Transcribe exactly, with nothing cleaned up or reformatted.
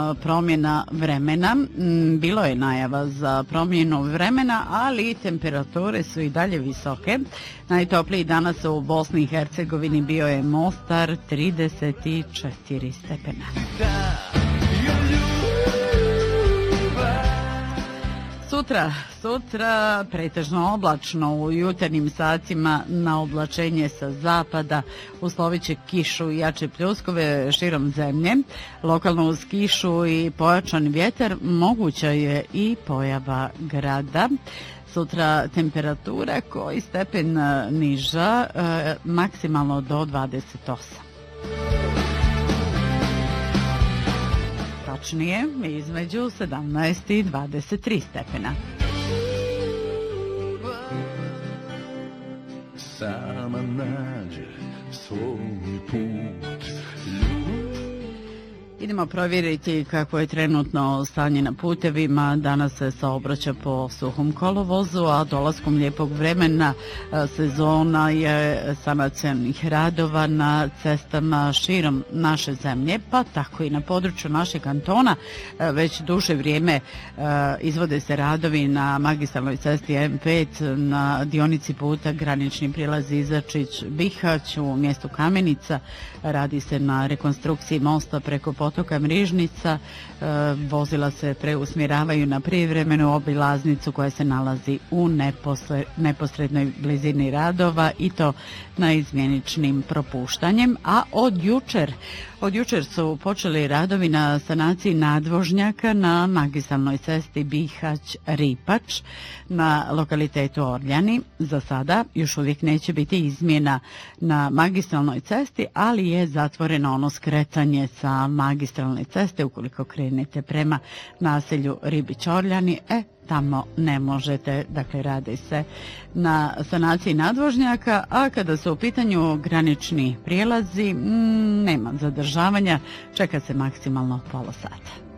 promjena vremena. Bilo je najava za promjenu vremena, ali temperature su i dalje visoke. Najtopliji danas u Bosni i Hercegovini bio je Mostar, trideset četiri stepena. Sutra, sutra pretežno oblačno, u jutarnjim satima na oblačenje sa zapada uslovit će kišu i jače pljuskove širom zemlje. Lokalno uz kišu i pojačan vjetar moguća je i pojava grada. Sutra temperatura koji stepen niža, eh, maksimalno do dvadeset osam. Tačnije, između sedamnaest i dvadeset tri stepena. Sama nađe svoj put. Idemo provjeriti kako je trenutno stanje na putevima. Danas se saobraća po suhom kolovozu, a dolaskom lijepog vremena sezona je sanacionih radova na cestama širom naše zemlje, pa tako i na području našeg kantona. Već duže vrijeme izvode se radovi na magistralnoj cesti M pet na dionici puta granični prilaz Izačić-Bihać u mjestu Kamenica. Radi se na rekonstrukciji mosta preko potoka Mrižnica. E, vozila se preusmjeravaju na prijevremenu obilaznicu koja se nalazi u neposle, neposrednoj blizini radova i to naizmjeničnim propuštanjem, a od jučer Od jučer su počeli radovi na sanaciji nadvožnjaka na magistralnoj cesti Bihać-Ripač na lokalitetu Orljani. Za sada još uvijek neće biti izmjena na magistralnoj cesti, ali je zatvoreno ono skretanje sa magistralne ceste ukoliko krenete prema naselju Ribić-Orljani. E, tamo ne možete, dakle radi se na sanaciji nadvožnjaka, a kada su u pitanju granični prijelazi, mm, nema zadržavanja, čeka se maksimalno pola sata.